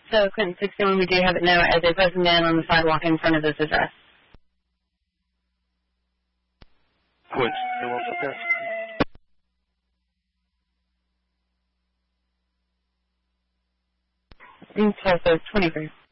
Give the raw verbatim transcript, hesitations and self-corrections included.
So Clinton sixty-one, we do have it now as a present man on the sidewalk in front of this address. Which? They won't put that. Okay, so twenty-three.